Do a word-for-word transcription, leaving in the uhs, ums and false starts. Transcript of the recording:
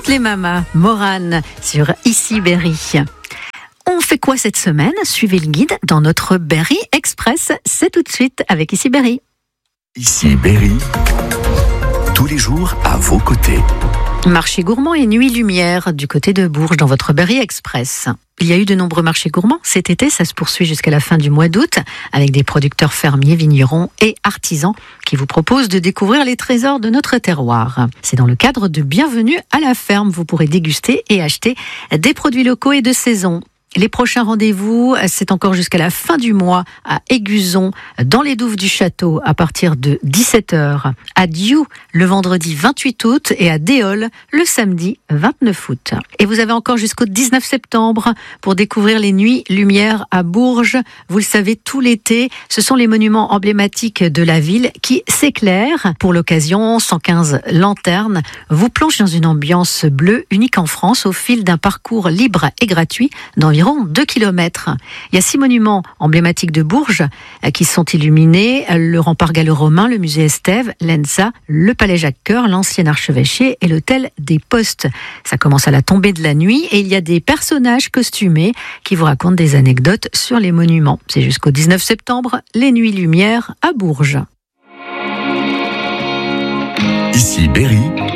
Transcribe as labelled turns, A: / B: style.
A: les mamas, Morane sur Ici Berry. On fait quoi cette semaine? Suivez le guide dans notre Berry Express. C'est tout de suite avec Ici Berry.
B: Ici Berry, tous les jours à vos côtés.
A: Marché gourmand et nuit lumière du côté de Bourges dans votre Berry Express. Il y a eu de nombreux marchés gourmands cet été, ça se poursuit jusqu'à la fin du mois d'août avec des producteurs fermiers, vignerons et artisans qui vous proposent de découvrir les trésors de notre terroir. C'est dans le cadre de Bienvenue à la ferme, vous pourrez déguster et acheter des produits locaux et de saison. Les prochains rendez-vous, c'est encore jusqu'à la fin du mois à Éguzon, dans les douves du château, à partir de dix-sept heures. À Diou, le vendredi vingt-huit août, et à Déol, le samedi vingt-neuf août. Et vous avez encore jusqu'au dix-neuf septembre pour découvrir les nuits lumière à Bourges. Vous le savez, tout l'été, ce sont les monuments emblématiques de la ville qui s'éclairent. Pour l'occasion, cent quinze lanternes vous plongent dans une ambiance bleue unique en France au fil d'un parcours libre et gratuit d'environ deux kilomètres. Il y a six monuments emblématiques de Bourges qui sont illuminés. Le rempart gallo-romain, le musée Estève, l'E N S A, le palais Jacques-Cœur, l'ancien archevêché et l'hôtel des Postes. Ça commence à la tombée de la nuit et il y a des personnages costumés qui vous racontent des anecdotes sur les monuments. C'est jusqu'au dix-neuf septembre, les nuits lumière à Bourges.
B: Ici Berry,